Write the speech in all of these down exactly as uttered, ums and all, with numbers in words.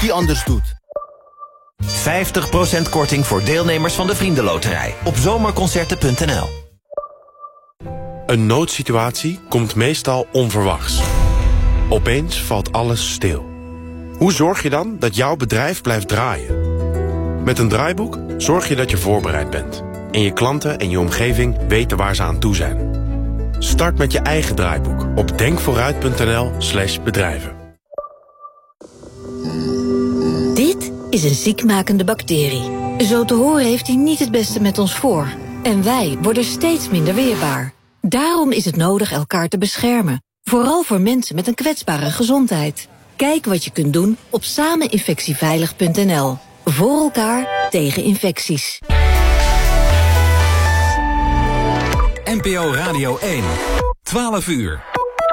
die anders doet. vijftig procent korting voor deelnemers van de Vriendenloterij op zomerconcerten punt n l. Een noodsituatie komt meestal onverwachts. Opeens valt alles stil. Hoe zorg je dan dat jouw bedrijf blijft draaien? Met een draaiboek zorg je dat je voorbereid bent. En je klanten en je omgeving weten waar ze aan toe zijn. Start met je eigen draaiboek op denkvooruit punt n l slash bedrijven. Dit is een ziekmakende bacterie. Zo te horen heeft hij niet het beste met ons voor. En wij worden steeds minder weerbaar. Daarom is het nodig elkaar te beschermen. Vooral voor mensen met een kwetsbare gezondheid. Kijk wat je kunt doen op sameninfectieveilig punt n l. Voor elkaar tegen infecties. N P O Radio één. twaalf uur.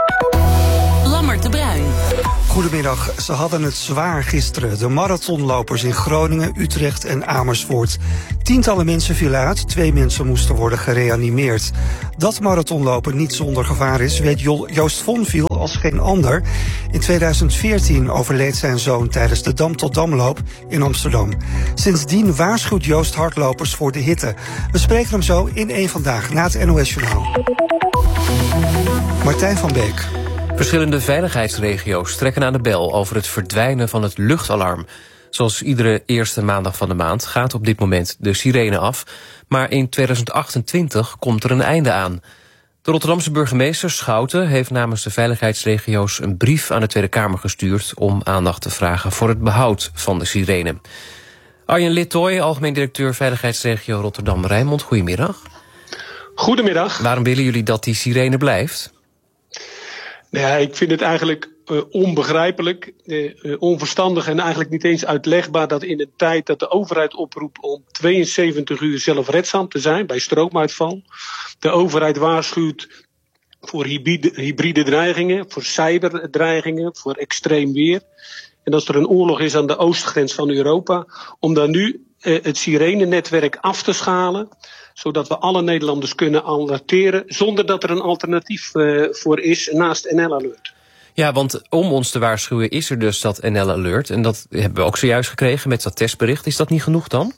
Lammert de Bruin. Goedemiddag. Ze hadden het zwaar gisteren. De marathonlopers in Groningen, Utrecht en Amersfoort. Tientallen mensen vielen uit, twee mensen moesten worden gereanimeerd. Dat marathonlopen niet zonder gevaar is, weet Joost Vonviel als geen ander. In tweeduizend veertien overleed zijn zoon tijdens de Dam tot Damloop in Amsterdam. Sindsdien waarschuwt Joost hardlopers voor de hitte. We spreken hem zo in één Vandaag, na het N O S-journaal. Martijn van Beek. Verschillende veiligheidsregio's trekken aan de bel over het verdwijnen van het luchtalarm. Zoals iedere eerste maandag van de maand gaat op dit moment de sirene af. Maar in tweeduizend achtentwintig komt er een einde aan. De Rotterdamse burgemeester Schouten heeft namens de veiligheidsregio's een brief aan de Tweede Kamer gestuurd om aandacht te vragen voor het behoud van de sirene. Arjen Littoy, algemeen directeur veiligheidsregio Rotterdam-Rijnmond. Goedemiddag. Goedemiddag. Waarom willen jullie dat die sirene blijft? Nou ja, ik vind het eigenlijk uh, onbegrijpelijk, uh, uh, onverstandig en eigenlijk niet eens uitlegbaar dat in een tijd dat de overheid oproept om tweeënzeventig uur zelfredzaam te zijn bij stroomuitval, de overheid waarschuwt voor hybride, hybride dreigingen, voor cyberdreigingen, voor extreem weer. En als er een oorlog is aan de oostgrens van Europa, om dan nu uh, het sirenenetwerk af te schalen, zodat we alle Nederlanders kunnen alerteren zonder dat er een alternatief uh, voor is naast N L Alert. Ja, want om ons te waarschuwen is er dus dat N L Alert. En dat hebben we ook zojuist gekregen met dat testbericht. Is dat niet genoeg dan?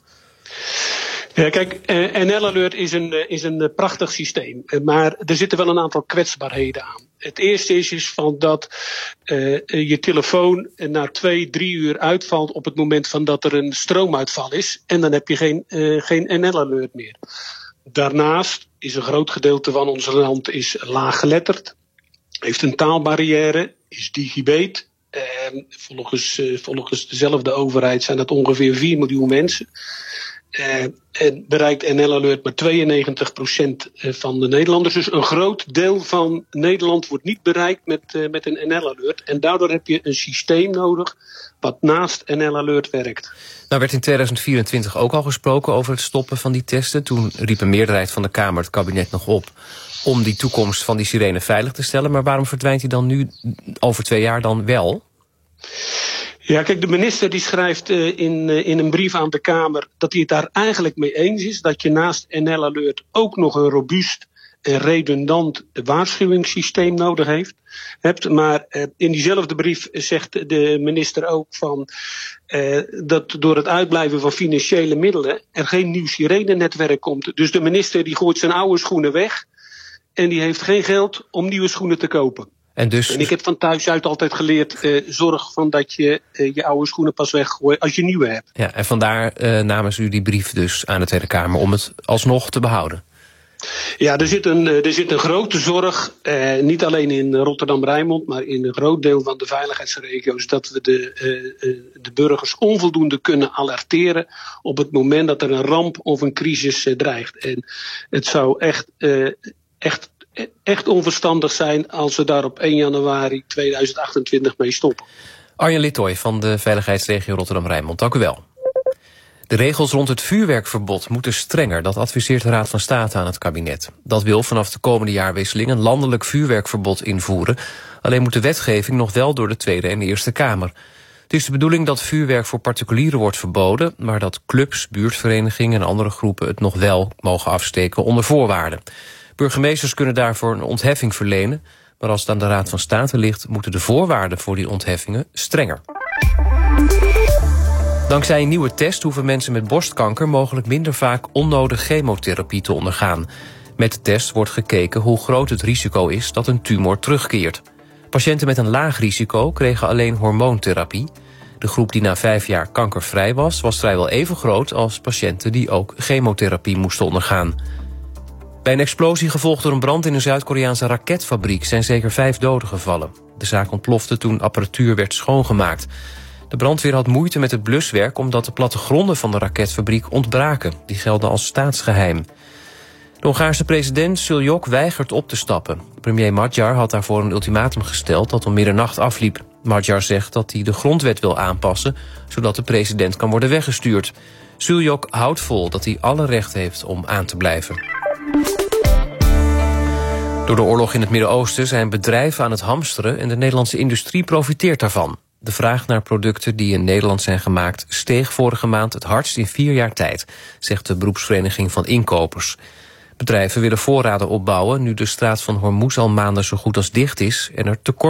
Ja, kijk, uh, N L Alert is een, uh, is een uh, prachtig systeem. Uh, maar er zitten wel een aantal kwetsbaarheden aan. Het eerste is, is van dat uh, je telefoon na twee, drie uur uitvalt op het moment van dat er een stroomuitval is. En dan heb je geen, uh, geen N L Alert meer. Daarnaast is een groot gedeelte van ons land is laaggeletterd. Heeft een taalbarrière, is digibet. Uh, volgens, uh, volgens dezelfde overheid zijn dat ongeveer vier miljoen mensen. Uh, en bereikt N L Alert maar tweeënnegentig procent van de Nederlanders. Dus een groot deel van Nederland wordt niet bereikt met, uh, met een N L Alert. En daardoor heb je een systeem nodig wat naast N L Alert werkt. Nou werd in tweeduizend vierentwintig ook al gesproken over het stoppen van die testen. Toen riep een meerderheid van de Kamer het kabinet nog op om die toekomst van die sirene veilig te stellen. Maar waarom verdwijnt die dan nu over twee jaar dan wel? Ja, kijk, de minister die schrijft uh, in, uh, in een brief aan de Kamer dat hij het daar eigenlijk mee eens is. Dat je naast N L Alert ook nog een robuust en redundant waarschuwingssysteem nodig heeft. Hebt. Maar uh, in diezelfde brief zegt de minister ook van uh, dat door het uitblijven van financiële middelen er geen nieuw sirenenetwerk komt. Dus de minister die gooit zijn oude schoenen weg en die heeft geen geld om nieuwe schoenen te kopen. En, dus... en ik heb van thuis uit altijd geleerd, uh, zorg van dat je uh, je oude schoenen pas weggooit als je nieuwe hebt. Ja, en vandaar uh, namens u die brief dus aan de Tweede Kamer om het alsnog te behouden. Ja, er zit een, er zit een grote zorg, eh, niet alleen in Rotterdam-Rijnmond, maar in een groot deel van de veiligheidsregio's, dat we de, eh, de burgers onvoldoende kunnen alerteren op het moment dat er een ramp of een crisis eh, dreigt. En het zou echt, eh, echt, echt onverstandig zijn als we daar op één januari tweeduizend achtentwintig mee stoppen. Arjen Littoy van de veiligheidsregio Rotterdam-Rijnmond, dank u wel. De regels rond het vuurwerkverbod moeten strenger. Dat adviseert de Raad van State aan het kabinet. Dat wil vanaf de komende jaarwisseling een landelijk vuurwerkverbod invoeren. Alleen moet de wetgeving nog wel door de Tweede en de Eerste Kamer. Het is de bedoeling dat vuurwerk voor particulieren wordt verboden, maar dat clubs, buurtverenigingen en andere groepen het nog wel mogen afsteken onder voorwaarden. Burgemeesters kunnen daarvoor een ontheffing verlenen, maar als het aan de Raad van State ligt, moeten de voorwaarden voor die ontheffingen strenger. Dankzij een nieuwe test hoeven mensen met borstkanker mogelijk minder vaak onnodig chemotherapie te ondergaan. Met de test wordt gekeken hoe groot het risico is dat een tumor terugkeert. Patiënten met een laag risico kregen alleen hormoontherapie. De groep die na vijf jaar kankervrij was, was vrijwel even groot als patiënten die ook chemotherapie moesten ondergaan. Bij een explosie gevolgd door een brand in een Zuid-Koreaanse raketfabriek zijn zeker vijf doden gevallen. De zaak ontplofte toen apparatuur werd schoongemaakt. De brandweer had moeite met het bluswerk omdat de plattegronden van de raketfabriek ontbraken. Die gelden als staatsgeheim. De Hongaarse president Suljok weigert op te stappen. Premier Magyar had daarvoor een ultimatum gesteld dat om middernacht afliep. Magyar zegt dat hij de grondwet wil aanpassen, zodat de president kan worden weggestuurd. Suljok houdt vol dat hij alle recht heeft om aan te blijven. Door de oorlog in het Midden-Oosten zijn bedrijven aan het hamsteren en de Nederlandse industrie profiteert daarvan. De vraag naar producten die in Nederland zijn gemaakt steeg vorige maand het hardst in vier jaar tijd, zegt de beroepsvereniging van inkopers. Bedrijven willen voorraden opbouwen nu de straat van Hormuz al maanden zo goed als dicht is en er tekort